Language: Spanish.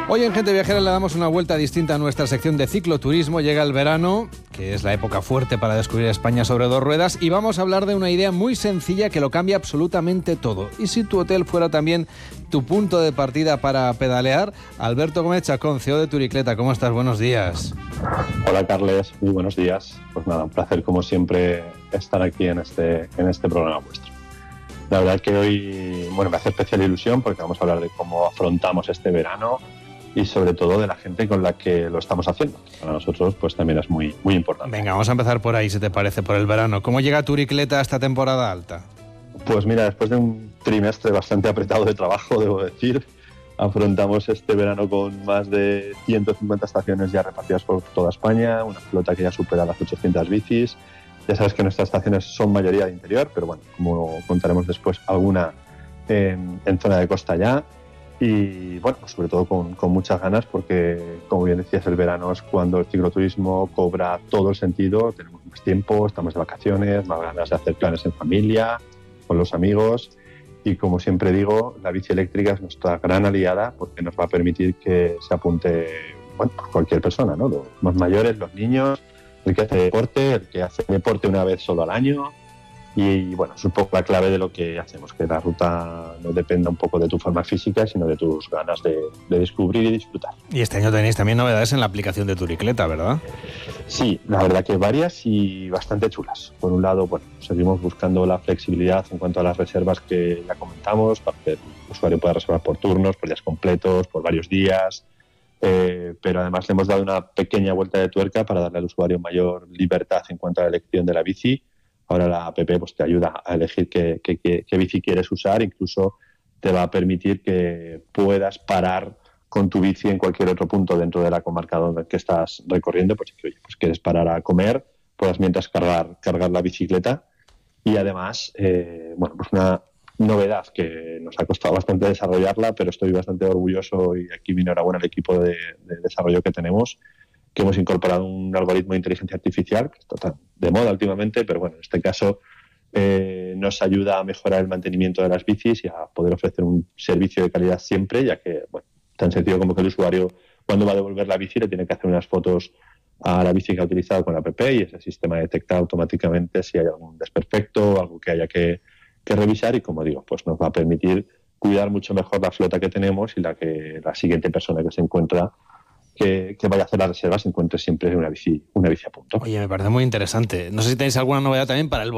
Hoy en Gente Viajera le damos una vuelta distinta a nuestra sección de cicloturismo. Llega el verano, que es la época fuerte para descubrir España sobre dos ruedas, y vamos a hablar de una idea muy sencilla que lo cambia absolutamente todo. ¿Y si tu hotel fuera también tu punto de partida para pedalear? Alberto Gómez Chacón, CEO de Turicleta, ¿cómo estás? Buenos días. Hola Carles, muy buenos días. Pues nada, un placer como siempre estar aquí en este programa vuestro. La verdad que hoy, me hace especial ilusión porque vamos a hablar de cómo afrontamos este verano y sobre todo de la gente con la que lo estamos haciendo. Para nosotros pues también es muy, muy importante. Venga, vamos a empezar por ahí, si te parece, por el verano. ¿Cómo llega Turicleta a esta temporada alta? Pues mira, después de un trimestre bastante apretado de trabajo, debo decir, afrontamos este verano con más de 150 estaciones ya repartidas por toda España, una flota que ya supera las 800 bicis. Ya sabes que nuestras estaciones son mayoría de interior, pero bueno, como contaremos después, alguna en zona de costa ya. Y bueno, pues sobre todo con muchas ganas porque, como bien decías, el verano es cuando el cicloturismo cobra todo el sentido. Tenemos más tiempo, estamos de vacaciones, más ganas de hacer planes en familia, con los amigos. Y como siempre digo, la bici eléctrica es nuestra gran aliada porque nos va a permitir que se apunte cualquier persona, ¿no? Los más mayores, los niños, el que hace deporte una vez solo al año. Y bueno, es un poco la clave de lo que hacemos, que la ruta no dependa un poco de tu forma física, sino de tus ganas de descubrir y disfrutar. Y este año tenéis también novedades en la aplicación de Turicleta, ¿verdad? Sí, la verdad que varias y bastante chulas. Por un lado, seguimos buscando la flexibilidad en cuanto a las reservas que ya comentamos, para que el usuario pueda reservar por turnos, por días completos, por varios días. Pero además le hemos dado una pequeña vuelta de tuerca para darle al usuario mayor libertad en cuanto a la elección de la bici. Ahora la app te ayuda a elegir qué bici quieres usar, incluso te va a permitir que puedas parar con tu bici en cualquier otro punto dentro de la comarca donde que estás recorriendo, pues quieres parar a comer, puedas mientras cargar la bicicleta. Y además, pues una novedad que nos ha costado bastante desarrollarla, pero estoy bastante orgulloso y aquí mi enhorabuena al equipo de desarrollo que tenemos, que hemos incorporado un algoritmo de inteligencia artificial, que está tan de moda últimamente, pero bueno, en este caso nos ayuda a mejorar el mantenimiento de las bicis y a poder ofrecer un servicio de calidad siempre, ya que, tan sencillo como que el usuario, cuando va a devolver la bici, le tiene que hacer unas fotos a la bici que ha utilizado con la app y ese sistema detecta automáticamente si hay algún desperfecto, algo que haya que revisar y, como digo, pues nos va a permitir cuidar mucho mejor la flota que tenemos y la siguiente persona que se encuentra que vaya a hacer la reserva se encuentre siempre una bici a punto. Oye, me parece muy interesante. No sé si tenéis alguna novedad también para el